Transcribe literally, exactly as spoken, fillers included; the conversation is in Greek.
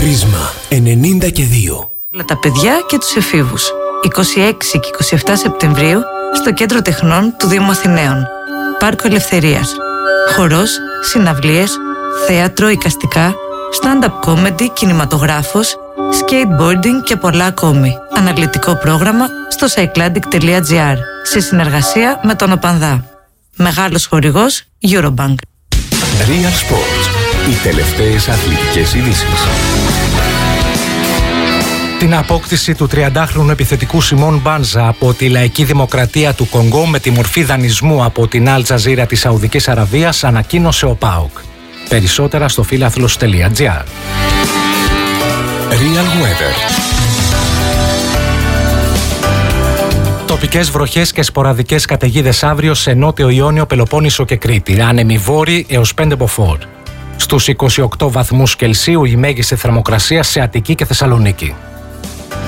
Πρίσμα ενενήντα και δύο. Για τα παιδιά και τους εφήβους. είκοσι έξι και είκοσι επτά Σεπτεμβρίου στο Κέντρο Τεχνών του Δήμου Αθηναίων. Πάρκο Ελευθερίας. Χορός, συναυλίες, θέατρο, εικαστικά, stand-up comedy, κινηματογράφος, skateboarding και πολλά ακόμη. Αναλυτικό πρόγραμμα στο cyclandic τελεία gr σε συνεργασία με τον ΟΠΑΝΔΑ. Μεγάλος χορηγός Eurobank. Real Sports. Οι τελευταίες αθλητικές ειδήσεις. Την απόκτηση του τριαντάχρονου επιθετικού Σιμών Μπάνζα από τη Λαϊκή Δημοκρατία του Κονγκό με τη μορφή δανεισμού από την Αλ Τζαζίρα της Σαουδικής Αραβίας ανακοίνωσε ο ΠΑΟΚ. Περισσότερα στο φίλαθλος τελεία gr. Real Weather. Τοπικές βροχές και σποραδικές καταιγίδες αύριο σε Νότιο Ιόνιο, Πελοπόννησο και Κρήτη. Άνεμοι βόρειοι έως πέντε μποφόρ. Στους είκοσι οκτώ βαθμούς Κελσίου η μέγιστη θερμοκρασία σε Αττική και Θεσσαλονίκη.